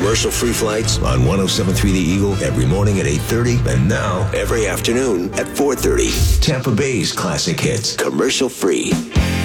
Commercial-free flights on 107.3 The Eagle every morning at 8:30 and now every afternoon at 4:30. Tampa Bay's classic hits, commercial-free.